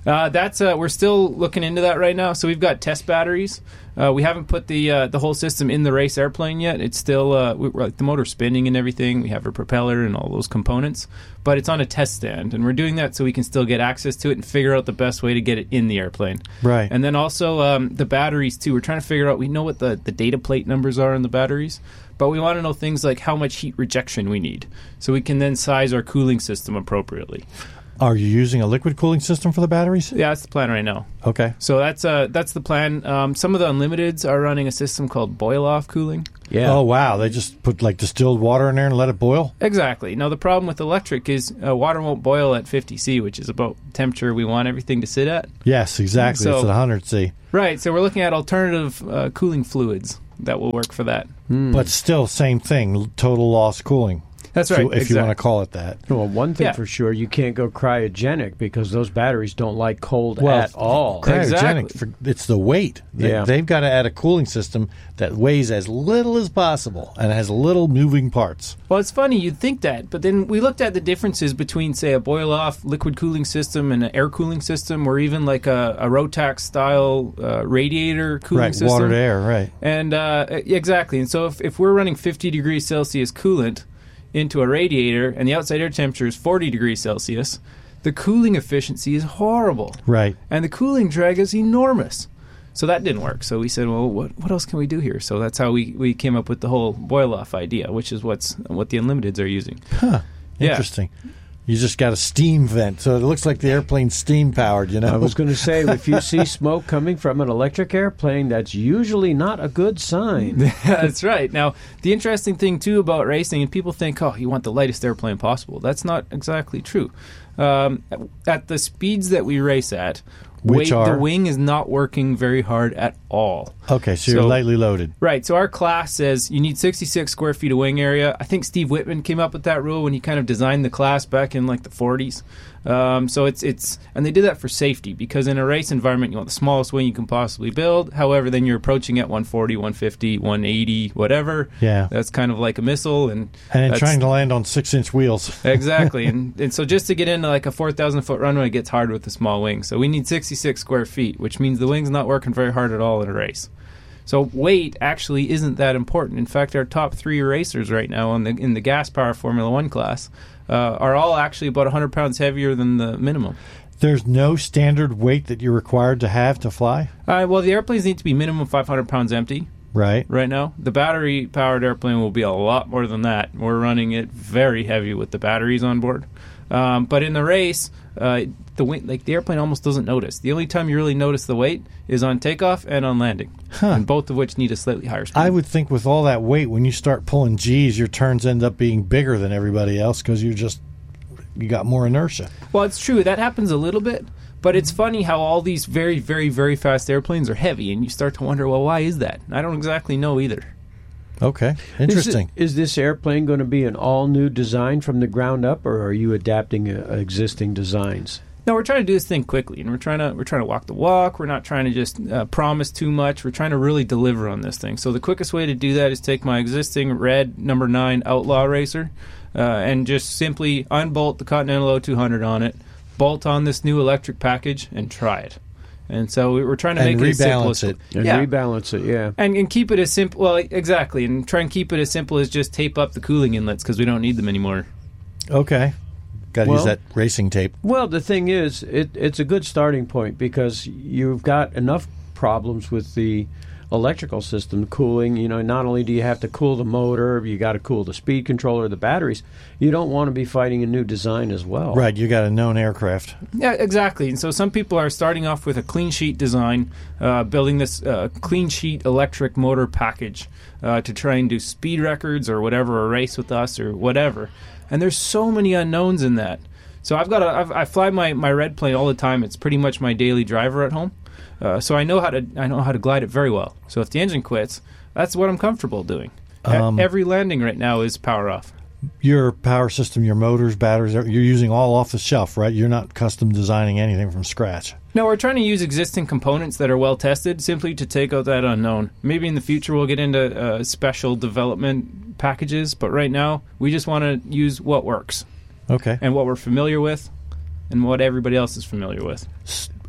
Uh, that's uh, we're still looking into that right now. So we've got test batteries. Uh, we haven't put the uh, the whole system in the race airplane yet. It's still uh, we, like the motor's spinning and everything. We have a propeller and all those components, but it's on a test stand, and we're doing that so we can still get access to it and figure out the best way to get it in the airplane. Right. And then also um, the batteries too. We're trying to figure out. We know what the the data plate numbers are in the batteries, but we want to know things like how much heat rejection we need, so we can then size our cooling system appropriately. Are you using a liquid cooling system for the batteries? Yeah, that's the plan right now. Okay. So that's uh, that's the plan. Um, some of the Unlimiteds are running a system called boil-off cooling. Yeah. Oh, wow. They just put like distilled water in there and let it boil? Exactly. Now, the problem with electric is uh, water won't boil at fifty C, which is about the temperature we want everything to sit at. Yes, exactly. So, it's at one hundred C. Right. So we're looking at alternative uh, cooling fluids that will work for that. But still, same thing, total loss cooling. That's if right. You, if exactly. you want to call it that. Well, one thing Yeah. for sure, you can't go cryogenic because those batteries don't like cold Well, at all. Cryogenic, Exactly. for, it's the weight. They, Yeah. They've got to add a cooling system that weighs as little as possible and has little moving parts. Well, it's funny, you'd think that, but then we looked at the differences between, say, a boil-off liquid cooling system and an air cooling system, or even like a, a Rotax-style uh, radiator cooling Right, system. water to air, right. And uh, exactly. And so if, if we're running fifty degrees Celsius coolant into a radiator and the outside air temperature is forty degrees Celsius, the cooling efficiency is horrible. Right. And the cooling drag is enormous. So that didn't work. So we said, well, what what else can we do here? So that's how we, we came up with the whole boil-off idea, which is what's what the Unlimiteds are using. Huh. Yeah. Interesting. You just got a steam vent, so it looks like the airplane's steam powered, you know? I was going to say, if you see smoke coming from an electric airplane, that's usually not a good sign. That's right. Now, the interesting thing, too, about racing, and people think, oh, you want the lightest airplane possible. That's not exactly true. Um, at the speeds that we race at, Which weight, are? the wing is not working very hard at all. Okay, so, you're lightly loaded. Right. So our class says you need sixty-six square feet of wing area. I think Steve Whitman came up with that rule when he kind of designed the class back in like the forties. Um, so it's it's and they did that for safety, because in a race environment you want the smallest wing you can possibly build. However, then you're approaching at one forty, one fifty, one eighty, whatever. Yeah. That's kind of like a missile, and And then that's- trying to land on six-inch wheels. Exactly. and and so just to get into like a four thousand foot runway, it gets hard with the small wing. So we need sixty-six square feet, which means the wing's not working very hard at all in a race. So weight actually isn't that important. In fact, our top three racers right now in the in the gas power Formula One class uh, are all actually about one hundred pounds heavier than the minimum. There's no standard weight that you're required to have to fly? Uh, well, the airplanes need to be minimum five hundred pounds empty. Right. Right now, the battery-powered airplane will be a lot more than that. We're running it very heavy with the batteries on board. Um, but in the race, uh, the weight, like the airplane almost doesn't notice. The only time you really notice the weight is on takeoff and on landing, Huh. and both of which need a slightly higher speed. I would think with all that weight, when you start pulling G's, your turns end up being bigger than everybody else because you just you got more inertia. Well, it's true. That happens a little bit. But it's funny how all these very, very, very fast airplanes are heavy, and you start to wonder, well, why is that? I don't exactly know either. Okay, interesting. Is, it, is this airplane going to be an all-new design from the ground up, or are you adapting uh, existing designs? No, we're trying to do this thing quickly, and we're trying to we're trying to walk the walk. We're not trying to just uh, promise too much. We're trying to really deliver on this thing. So the quickest way to do that is take my existing red number nine Outlaw racer uh, and just simply unbolt the Continental O two hundred on it, bolt on this new electric package, and try it. And so we- we're trying to And make it as simple rebalance as it. And yeah. rebalance it, yeah. And, and keep it as simple. Well, exactly, and try and keep it as simple as just tape up the cooling inlets because we don't need them anymore. Okay. Got to Well- use that racing tape. Well, the thing is, it, it's a good starting point because you've got enough problems with the electrical system cooling. You know, not only do you have to cool the motor, you got to cool the speed controller, the batteries. You don't want to be fighting a new design as well. Right, you got a known aircraft. Yeah, exactly. And so some people are starting off with a clean sheet design, uh, building this uh, clean sheet electric motor package uh, to try and do speed records or whatever, or race with us or whatever. And there's so many unknowns in that. So I've got a, I've, I fly my, my red plane all the time. It's pretty much my daily driver at home. Uh, so I know how to I know how to glide it very well. So if the engine quits, that's what I'm comfortable doing. E- Um, Every landing right now is power off. Your power system, your motors, batteries, you're using all off the shelf, right? You're not custom designing anything from scratch. No, we're trying to use existing components that are well tested simply to take out that unknown. Maybe in the future we'll get into uh, special development packages, but right now we just want to use what works. Okay. And what we're familiar with and what everybody else is familiar with.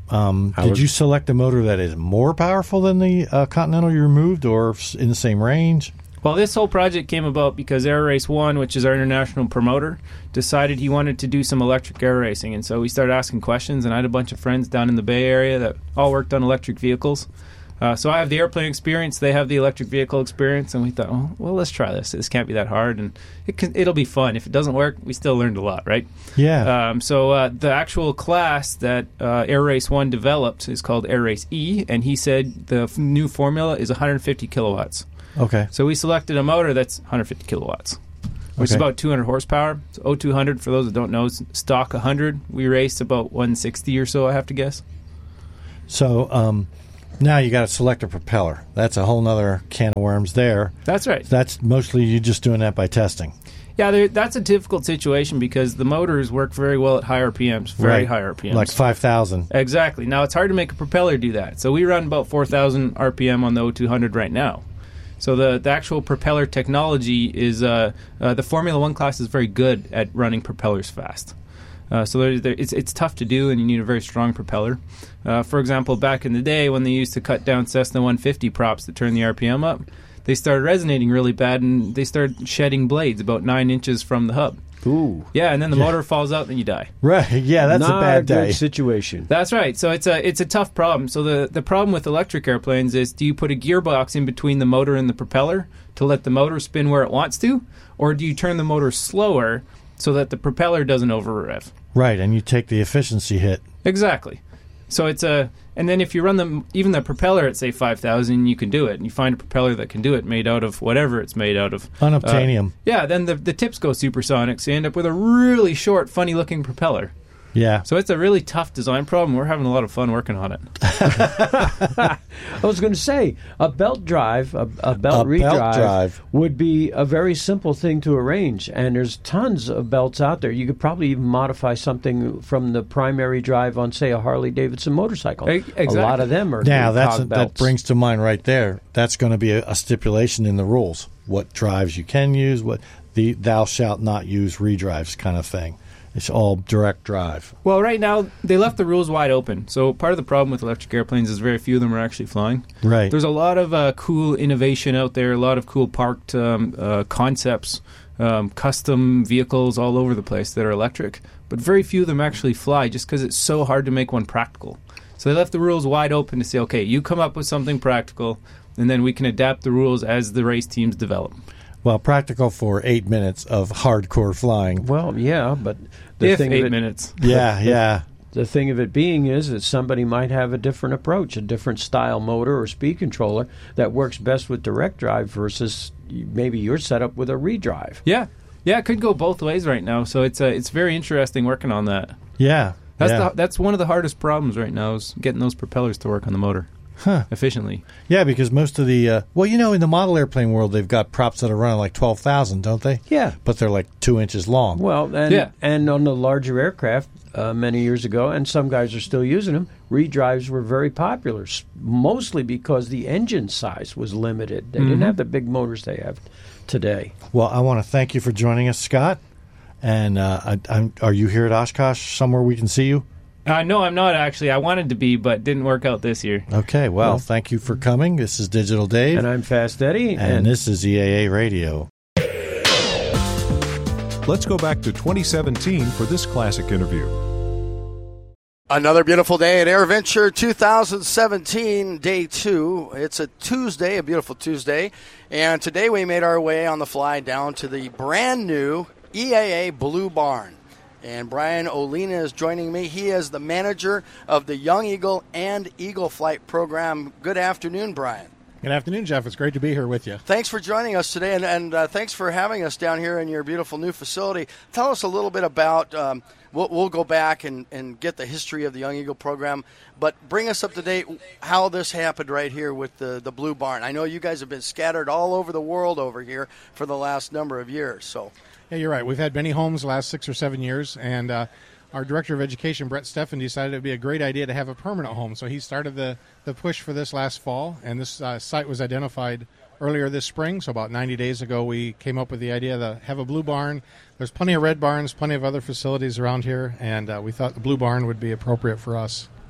Um, How did was- you select a motor that is more powerful than the uh, Continental you removed, or s- in the same range? Well, this whole project came about because Air Race One, which is our international promoter, decided he wanted to do some electric air racing. And so we started asking questions, and I had a bunch of friends down in the Bay Area that all worked on electric vehicles. Uh, so I have the airplane experience, they have the electric vehicle experience, and we thought, oh, well, let's try this. This can't be that hard, and it can, it'll be fun. If it doesn't work, we still learned a lot, right? Yeah. Um, so uh, the actual class that uh, Air Race One developed is called Air Race E, and he said the f- new formula is one hundred fifty kilowatts. Okay. So we selected a motor that's one hundred fifty kilowatts, which is Okay. about two hundred horsepower. So O two hundred, for those that don't know, is stock one hundred. We raced about one sixty or so, I have to guess. So um, now you got to select a propeller. That's a whole nother can of worms there. That's right. That's mostly you just doing that by testing. Yeah, there- that's a difficult situation because the motors work very well at high R P Ms, very Right. high R P Ms. Like five thousand. Exactly. Now, it's hard to make a propeller do that. So we run about four thousand R P M on the O two hundred right now. So the, the actual propeller technology is, uh, uh, the Formula One class is very good at running propellers fast. Uh, so there, there, it's, it's tough to do, and you need a very strong propeller. Uh, for example, back in the day when they used to cut down Cessna one fifty props to turn the R P M up, they started resonating really bad, and they started shedding blades about nine inches from the hub. Ooh. Yeah, and then the Yeah. motor falls out, and you die. Right. Yeah, that's Not a bad good day. situation. That's right. So it's a it's a tough problem. So the the problem with electric airplanes is, do you put a gearbox in between the motor and the propeller to let the motor spin where it wants to, or do you turn the motor slower so that the propeller doesn't over rev? Right, and you take the efficiency hit. Exactly. So it's a and then if you run the even the propeller at say five thousand, you can do it. And you find a propeller that can do it, made out of whatever it's made out of. Unobtainium. Uh, yeah. Then the the tips go supersonic, so you end up with a really short, funny looking propeller. Yeah. So it's a really tough design problem. We're having a lot of fun working on it. I was going to say a belt drive, a, a belt A belt redrive drive. would be a very simple thing to arrange, and there's tons of belts out there. You could probably even modify something from the primary drive on, say, a Harley Davidson motorcycle. E- exactly. A lot of them are Now, that's cog that belts. brings to mind right there. That's going to be a, a stipulation in the rules. What drives you can use, what the thou shalt not use redrives kind of thing. It's all direct drive. Well, right now, they left the rules wide open. So part of the problem with electric airplanes is very few of them are actually flying. Right. There's a lot of uh, cool innovation out there, a lot of cool parked um, uh, concepts, um, custom vehicles all over the place that are electric. But very few of them actually fly just because it's so hard to make one practical. So they left the rules wide open to say, okay, you come up with something practical, and then we can adapt the rules as the race teams develop. Well, practical for eight minutes of hardcore flying. Well, yeah, but the If thing eight of it, minutes. Yeah, yeah. The thing of it being is that somebody might have a different approach, a different style motor or speed controller that works best with direct drive versus maybe you're set up with a redrive. Yeah. Yeah, it could go both ways right now. So it's uh, it's very interesting working on that. Yeah. That's yeah. the, that's one of the hardest problems right now is getting those propellers to work on the motor Huh. efficiently. Yeah, because most of the, uh, well, you know, in the model airplane world, they've got props that are running like twelve thousand, don't they? Yeah. But they're like two inches long. Well, and, Yeah. and on the larger aircraft uh, many years ago, and some guys are still using them, redrives were very popular, s- mostly because the engine size was limited. They didn't Mhm. have the big motors they have today. Well, I want to thank you for joining us, Scott. And uh, I, I'm, are you here at Oshkosh, somewhere we can see you? Uh, no, I'm not actually. I wanted to be, but didn't work out this year. Okay, well, Well- thank you for coming. This is Digital Dave. And I'm Fast Eddie. and this is E A A Radio. Let's go back to twenty seventeen for this classic interview. Another beautiful day at AirVenture two thousand seventeen, day two. It's a Tuesday, a beautiful Tuesday. And today we made our way on the fly down to the brand new E A A Blue Barn. And Brian Olina is joining me. He is the manager of the Young Eagle and Eagle Flight program. Good afternoon, Brian. Good afternoon, Jeff. It's great to be here with you. Thanks for joining us today, and, and uh, thanks for having us down here in your beautiful new facility. Tell us a little bit about, um, we'll, we'll go back and, and get the history of the Young Eagle program, but bring us up to date how this happened right here with the, the Blue Barn. I know you guys have been scattered all over the world over here for the last number of years. So, Yeah, you're right. We've had many homes the last six or seven years, and uh, our Director of Education, Brett Steffen, decided it would be a great idea to have a permanent home. So he started the, the push for this last fall, and this uh, site was identified earlier this spring. So about ninety days ago, we came up with the idea to have a Blue Barn. There's plenty of red barns, plenty of other facilities around here, and uh, we thought the Blue Barn would be appropriate for us.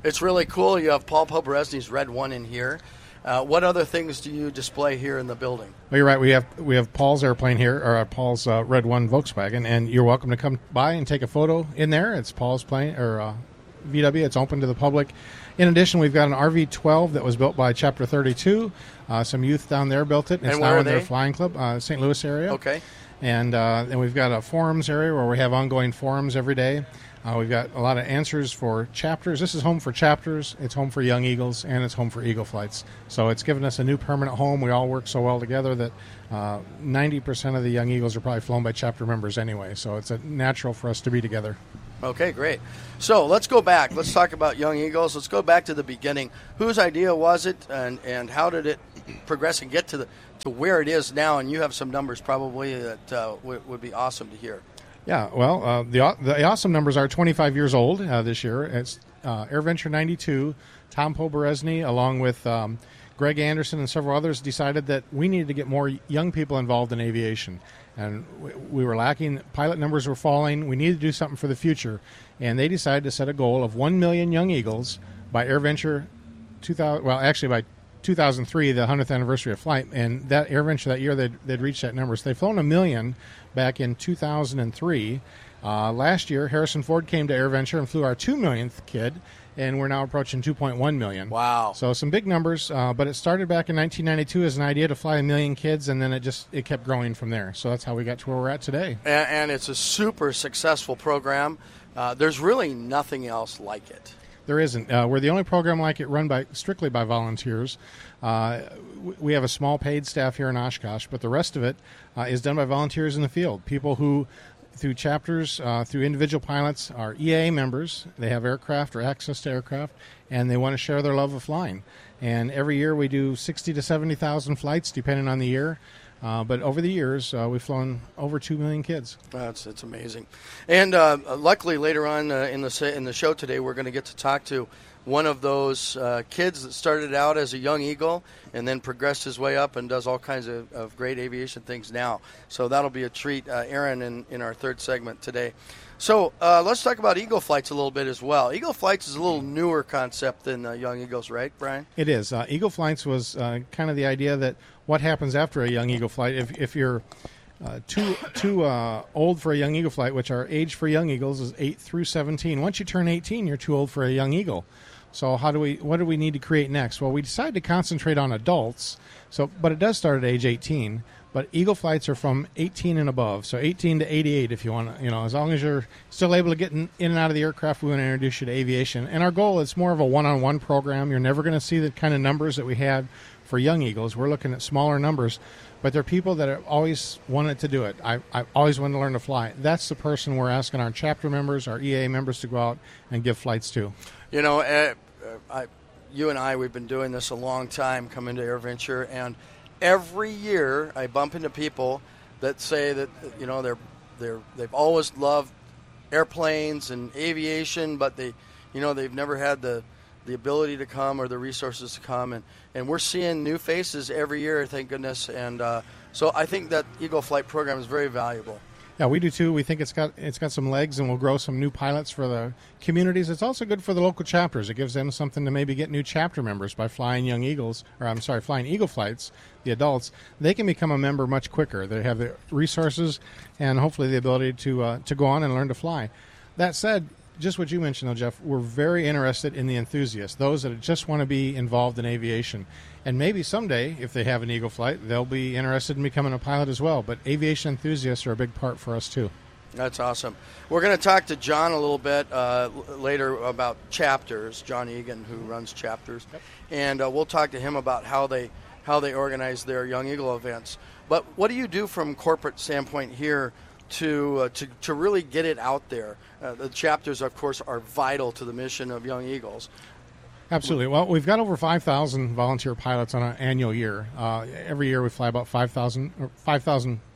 It's really cool. You have Paul Poberezny's Red One in here. Uh, what other things do you display here in the building? Well, you're right. We have we have Paul's airplane here, or uh, Paul's uh, Red One Volkswagen, and you're welcome to come by and take a photo in there. It's Paul's plane, or uh, V W. It's open to the public. In addition, we've got an R V twelve that was built by Chapter thirty-two. Uh, some youth down there built it. It's and where now are in their they? flying club, uh, Saint Louis area. Okay. And uh, then we've got a forums area where we have ongoing forums every day. Uh, we've got a lot of answers for chapters. This is home for chapters. It's home for Young Eagles, and it's home for Eagle Flights. So it's given us a new permanent home. We all work so well together that uh, ninety percent of the Young Eagles are probably flown by chapter members anyway. So it's a natural for us to be together. Okay, great. So let's go back. Let's talk about Young Eagles. Let's go back to the beginning. Whose idea was it, and, and how did it progress and get to the to where it is now? And you have some numbers probably that uh, w- would be awesome to hear. Yeah, well, uh, the the awesome numbers are twenty-five years old uh, this year. It's uh, AirVenture ninety-two. Tom Poberezny, along with um, Greg Anderson and several others, decided that we needed to get more young people involved in aviation. And we, we were lacking. Pilot numbers were falling. We needed to do something for the future. And they decided to set a goal of one million Young Eagles by AirVenture two thousand, well, actually by two thousand three, the hundredth anniversary of flight. And that AirVenture that year, they'd, they'd reached that number. So they've flown a million back in two thousand three. Uh, last year, Harrison Ford came to AirVenture and flew our two millionth kid, and we're now approaching two point one million. Wow. So some big numbers, uh, but it started back in nineteen ninety-two as an idea to fly a million kids, and then it just it kept growing from there. So that's how we got to where we're at today. And, and it's a super successful program. Uh, there's really nothing else like it. There isn't. Uh, we're the only program like it run by strictly by volunteers. Uh, we have a small paid staff here in Oshkosh, but the rest of it uh, is done by volunteers in the field. People who, through chapters, uh, through individual pilots, are E A A members. They have aircraft or access to aircraft, and they want to share their love of flying. And every year we do sixty to seventy thousand flights, depending on the year. Uh, but over the years, uh, we've flown over two million kids. That's it's amazing. And uh, luckily, later on uh, in the in the show today, we're going to get to talk to one of those uh, kids that started out as a young eagle and then progressed his way up and does all kinds of, of great aviation things now. So that'll be a treat, uh, Aaron, in, in our third segment today. So uh, let's talk about Eagle Flights a little bit as well. Eagle Flights is a little newer concept than uh, Young Eagles, right, Brian? It is. Uh, Eagle Flights was uh, kind of the idea that what happens after a Young Eagle flight, if, if you're uh, too too uh, old for a Young Eagle flight, which our age for Young Eagles is eight through seventeen. Once you turn eighteen, you're too old for a Young Eagle. So how do we? What do we need to create next? Well, we decided to concentrate on adults. So, but it does start at age eighteen. But Eagle Flights are from eighteen and above, so eighteen to eighty-eight if you want to, you know, as long as you're still able to get in, in and out of the aircraft, we want to introduce you to aviation. And our goal is more of a one-on-one program. You're never going to see the kind of numbers that we had for Young Eagles. We're looking at smaller numbers, but they're people that have always wanted to do it. I, I've always wanted to learn to fly. That's the person we're asking our chapter members, our E A A members to go out and give flights to. You know, uh, I, you and I, we've been doing this a long time, coming to AirVenture, and every year I bump into people that say that, you know, they're they're they've always loved airplanes and aviation, but they, you know, they've never had the the ability to come or the resources to come, and, and we're seeing new faces every year, thank goodness. And uh, so I think that Eagle Flight program is very valuable. Yeah, we do too. We think it's got it's got some legs, and we'll grow some new pilots for the communities. It's also good for the local chapters. It gives them something to maybe get new chapter members by flying Young Eagles, or I'm sorry, flying Eagle Flights. The adults, they can become a member much quicker. They have the resources and hopefully the ability to uh, to go on and learn to fly. That said, just what you mentioned, though, Jeff, we're very interested in the enthusiasts, those that just want to be involved in aviation. And maybe someday, if they have an Eagle flight, they'll be interested in becoming a pilot as well. But aviation enthusiasts are a big part for us, too. That's awesome. We're going to talk to John a little bit uh, later about chapters, John Egan, who runs chapters. Yep. And uh, we'll talk to him about how they how they organize their Young Eagle events. But what do you do from corporate standpoint here to uh, to, to really get it out there? Uh, the chapters, of course, are vital to the mission of Young Eagles. Absolutely. Well, we've got over five thousand volunteer pilots on an annual year. Uh, every year we fly about five thousand or five thousand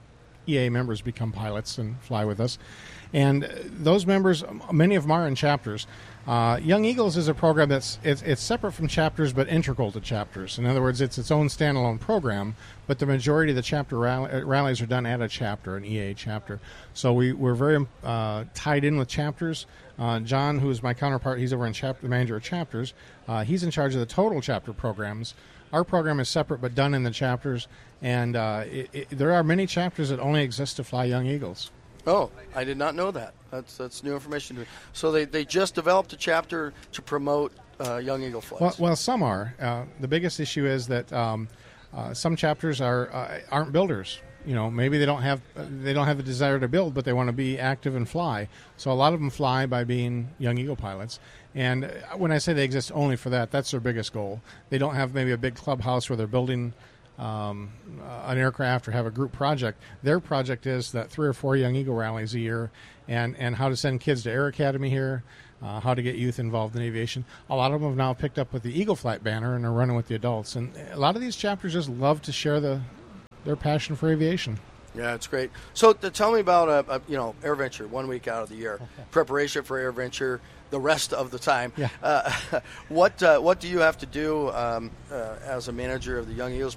E A members become pilots and fly with us. And those members, many of them are in chapters. Uh, Young Eagles is a program that's it's, it's separate from chapters but integral to chapters. In other words, it's its own standalone program, but the majority of the chapter rally, rallies are done at a chapter, an E A chapter. So we, we're very uh, tied in with chapters. Uh, John, who is my counterpart, he's over in chapter, the manager of chapters. Uh, he's in charge of the total chapter programs. Our program is separate but done in the chapters, and uh, it, it, there are many chapters that only exist to fly Young Eagles. Oh, I did not know that. That's that's new information to me. So they, they just developed a chapter to promote uh, Young Eagle flights. Well, well some are. Uh, the biggest issue is that um, uh, some chapters are uh, aren't builders. You know, maybe they don't have uh, they don't have the desire to build, but they want to be active and fly. So a lot of them fly by being Young Eagle pilots. And when I say they exist only for that, that's their biggest goal. They don't have maybe a big clubhouse where they're building Um, uh, an aircraft or have a group project. Their project is that three or four Young Eagle rallies a year, and, and how to send kids to Air Academy here, uh, how to get youth involved in aviation. A lot of them have now picked up with the Eagle Flight banner and are running with the adults. And a lot of these chapters just love to share the their passion for aviation. Yeah, it's great. So to tell me about uh, uh, you know AirVenture one week out of the year, okay. Preparation for AirVenture the rest of the time. Yeah. Uh, what uh, what do you have to do um, uh, as a manager of the Young Eagles